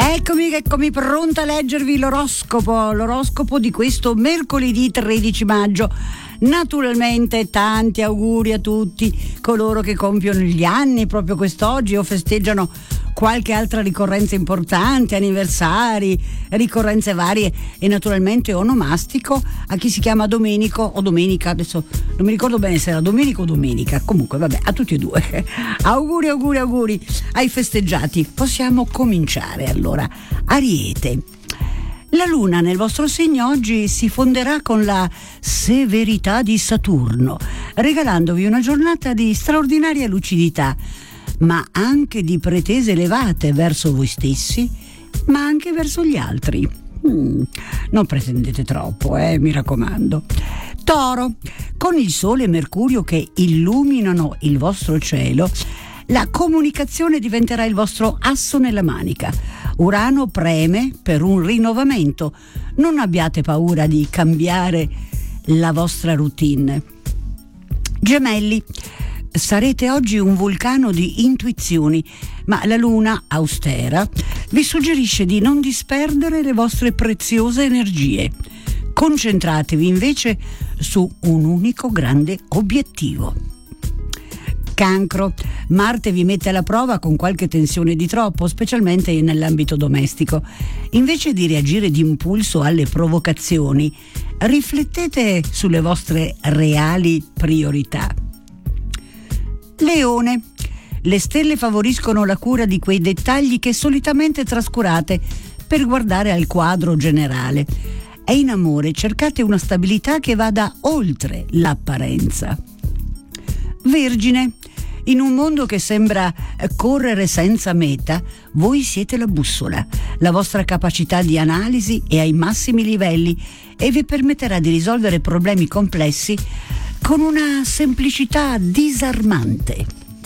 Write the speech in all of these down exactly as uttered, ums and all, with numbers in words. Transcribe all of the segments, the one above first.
Eccomi, eccomi pronta a leggervi l'oroscopo, l'oroscopo di questo mercoledì tredici maggio. Naturalmente tanti auguri a tutti coloro che compiono gli anni proprio quest'oggi o festeggiano qualche altra ricorrenza importante, anniversari, ricorrenze varie e naturalmente onomastico a chi si chiama Domenico o Domenica, adesso non mi ricordo bene se era Domenico o Domenica, comunque vabbè, a tutti e due. Auguri, auguri, auguri ai festeggiati. Possiamo cominciare allora. Ariete. La luna nel vostro segno oggi si fonderà con la severità di Saturno, regalandovi una giornata di straordinaria lucidità, ma anche di pretese elevate verso voi stessi, ma anche verso gli altri. Mm, non pretendete troppo, eh, mi raccomando. Toro, con il Sole e Mercurio che illuminano il vostro cielo, la comunicazione diventerà il vostro asso nella manica. Urano preme per un rinnovamento. Non abbiate paura di cambiare la vostra routine. Gemelli, sarete oggi un vulcano di intuizioni, ma la luna austera vi suggerisce di non disperdere le vostre preziose energie. Concentratevi invece su un unico grande obiettivo. Cancro, Marte vi mette alla prova con qualche tensione di troppo, specialmente nell'ambito domestico. Invece di reagire d'impulso alle provocazioni, riflettete sulle vostre reali priorità. Leone, le stelle favoriscono la cura di quei dettagli che solitamente trascurate per guardare al quadro generale. E in amore cercate una stabilità che vada oltre l'apparenza. Vergine, in un mondo che sembra correre senza meta, voi siete la bussola. La vostra capacità di analisi è ai massimi livelli e vi permetterà di risolvere problemi complessi con una semplicità disarmante.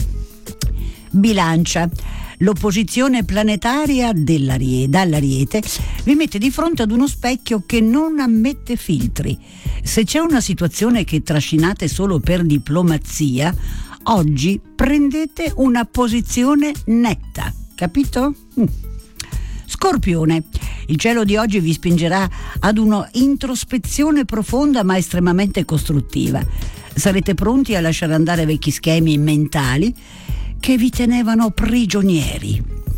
Bilancia, l'opposizione planetaria dell'Arie- dall'Ariete vi mette di fronte ad uno specchio che non ammette filtri. Se c'è una situazione che trascinate solo per diplomazia, oggi prendete una posizione netta, capito? Mm. Scorpione, il cielo di oggi vi spingerà ad una introspezione profonda ma estremamente costruttiva. Sarete pronti a lasciare andare vecchi schemi mentali che vi tenevano prigionieri.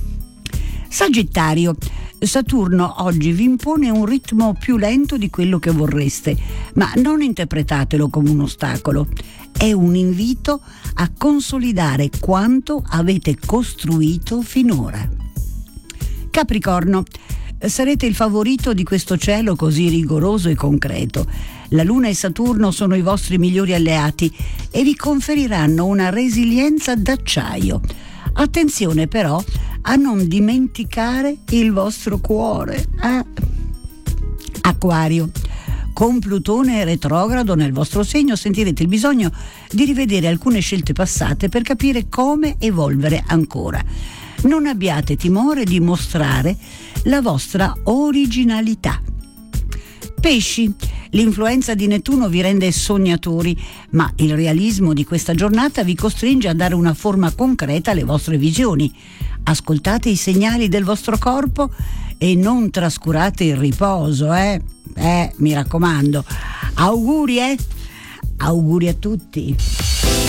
Sagittario, Saturno oggi vi impone un ritmo più lento di quello che vorreste, ma non interpretatelo come un ostacolo. È un invito a consolidare quanto avete costruito finora. Capricorno, sarete il favorito di questo cielo così rigoroso e concreto. La Luna e Saturno sono i vostri migliori alleati e vi conferiranno una resilienza d'acciaio. Attenzione però a non dimenticare il vostro cuore. Eh? Acquario, con Plutone retrogrado nel vostro segno sentirete il bisogno di rivedere alcune scelte passate per capire come evolvere ancora. Non abbiate timore di mostrare la vostra originalità. Pesci, l'influenza di Nettuno vi rende sognatori, ma il realismo di questa giornata vi costringe a dare una forma concreta alle vostre visioni. Ascoltate i segnali del vostro corpo e non trascurate il riposo, eh? Eh, mi raccomando. Auguri, eh? Auguri a tutti.